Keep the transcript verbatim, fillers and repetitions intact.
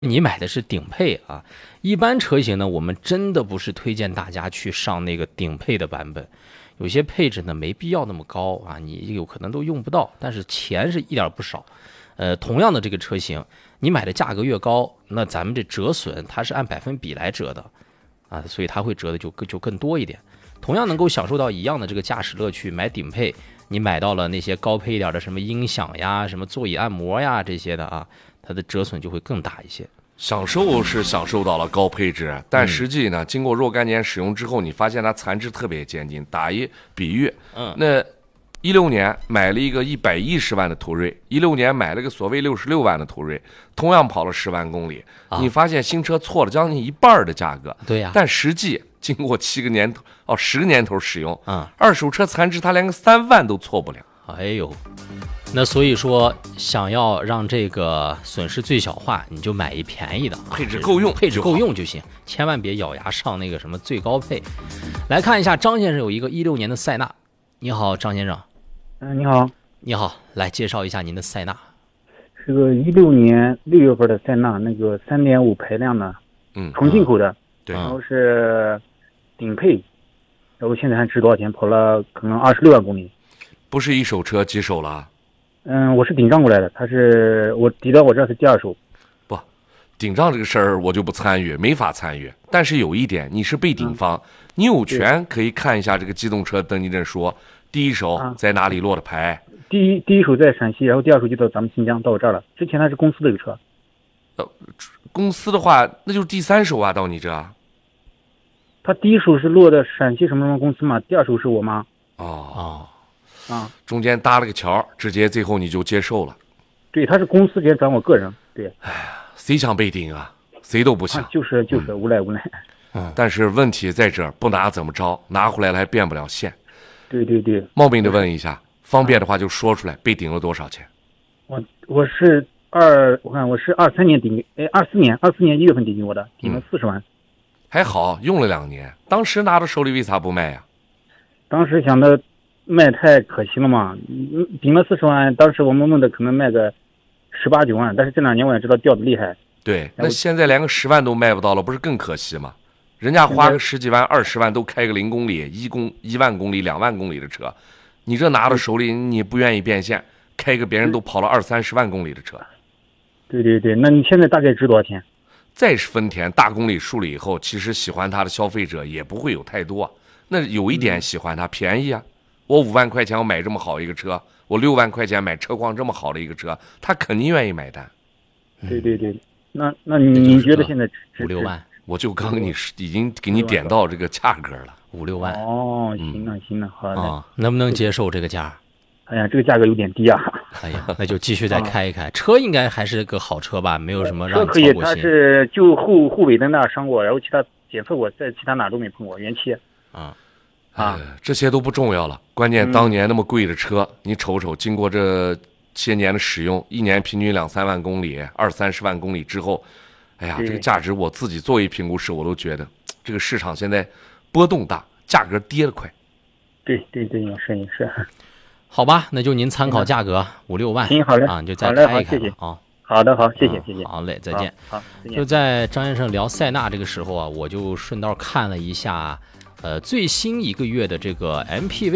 你买的是顶配啊，一般车型呢，我们真的不是推荐大家去上那个顶配的版本，有些配置呢没必要那么高啊，你有可能都用不到，但是钱是一点不少。呃，同样的这个车型，你买的价格越高，那咱们这折损它是按百分比来折的啊，所以它会折的就更就更多一点。同样能够享受到一样的这个驾驶乐趣，买顶配，你买到了那些高配一点的什么音响呀、什么座椅按摩呀这些的啊，它的折损就会更大一些。 享受是享受到了高配置，但实际呢，嗯、经过若干年使用之后，你发现它残值特别坚劲。打一比喻，嗯，那一六年买了一个一百一十万的途锐，一六年买了个所谓六十六万的途锐，同样跑了十万公里，啊、你发现新车错了将近一半的价格。 对呀、啊， 但实际经过七个年头哦十个年头使用， 嗯， 二手车残值它连个三万都错不了。 哎呦。那所以说，想要让这个损失最小化，你就买一便宜的， 配置够用， 配置够用就行，千万别咬牙上那个什么最高配。来看一下，张先生有一个一六年的塞纳。你好，张先生。 嗯，你好。 你好，来介绍一下您的塞纳。 是个一六年六月份的塞纳，那个三点五排量的， 嗯， 重进口的， 对， 然后是顶配，然后现在还值多少钱？跑了可能二十六万公里。 不是一手车，几手了？ 嗯，我是顶账过来的，他是我抵到我这是第二手。 不，顶账这个事儿我就不参与，没法参与。但是有一点，你是被顶方，嗯、你有权可以看一下这个机动车登记证说，第一手在哪里落的牌。 啊、第一第一手在陕西，然后第二手就到咱们新疆，到我这儿了。之前他是公司的一个车。 呃，公司的话，那就是第三手啊，到你这。 他第一手是落的陕西什么什么公司嘛，第二手是我妈。 哦哦。 啊， 中间搭了个桥，直接最后你就接受了。 对，他是公司直接转我个人。对， 哎呀，谁想被顶啊？谁都不想。 啊、就是就是、嗯、无奈无奈。 嗯，但是问题在这儿，不拿怎么着？拿回来了还变不了现。 对对对。 冒昧的问一下，方便的话就说出来，被顶了多少钱？ 我我是二，我看我是二三年顶，哎，二四年二四年一月份顶给我的，顶了四十万、嗯。 还好用了两年，当时拿到手里为啥不卖呀、啊？ 当时想的。卖太可惜了嘛，顶了四十万，当时我们问的可能卖个十八九万，但是这两年我也知道掉的厉害。 对，那现在连个十万都卖不到了，不是更可惜吗？人家花个十几万、二十万都开个零公里、一公一万公里、两万公里的车，你这拿到手里，你不愿意变现，开个别人都跑了二三十万公里的车。 对对对，那你现在大概值多少钱？ 再是丰田大公里数了以后，其实喜欢它的消费者也不会有太多。那有一点喜欢它便宜啊。我五万块钱我买这么好一个车，我六万块钱买车况这么好的一个车，他肯定愿意买单。 对对对，那那你你觉得现在五六万？ 我就刚给你已经给你点到这个价格了， 五六万。 哦，行了行了，好的、 哦。能不能接受这个价？ 哎呀，这个价格有点低啊。 哎呀，那就继续再开一开。车应该还是个好车吧？没有什么让你操过心。 车可以，它是就后后尾灯那伤过，然后其他检测过，在其他哪都没碰过，原漆。 啊。 啊、呃，这些都不重要了，关键当年那么贵的车，嗯、你瞅瞅，经过这些年的使用，一年平均两三万公里，二三十万公里之后，哎呀，这个价值我自己作为评估师，我都觉得这个市场现在波动大，价格跌得快。 对对对，也是也是。 好吧，那就您参考价格五六万。 行，好嘞， 啊，你就再开一开啊。 哦，好的，好，谢谢谢谢。 好嘞，再见。 好，再见。 就在张先生聊塞纳这个时候啊，我就顺道看了一下。呃，最新一个月的这个 M P V